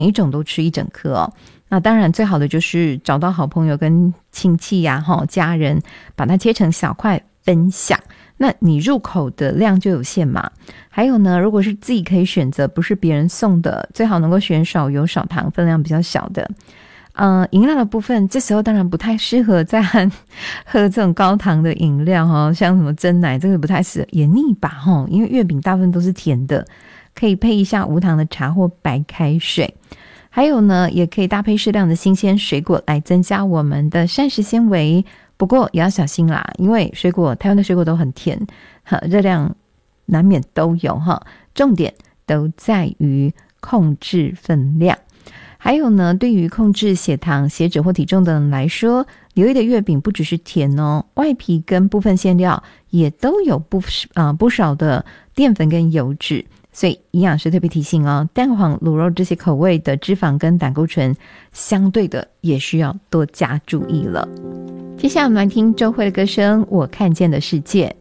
一种都吃一整颗哦。那当然最好的就是找到好朋友跟亲戚呀、家人，把它切成小块分享，那你入口的量就有限嘛。还有呢，如果是自己可以选择不是别人送的，最好能够选少油少糖分量比较小的。饮料的部分这时候当然不太适合再喝这种高糖的饮料像什么珍奶，这个不太适合，也腻吧因为月饼大部分都是甜的，可以配一下无糖的茶或白开水。还有呢，也可以搭配适量的新鲜水果来增加我们的膳食纤维，不过也要小心啦，因为台湾的水果都很甜，热量难免都有重点都在于控制分量。还有呢，对于控制血糖、血脂或体重的人来说，留意的月饼不只是甜哦，外皮跟部分馅料也都有不少的淀粉跟油脂。所以营养师特别提醒哦，蛋黄、卤肉这些口味的脂肪跟胆固醇相对的也需要多加注意了。接下来我们来听周蕙的歌声《我看见的世界》。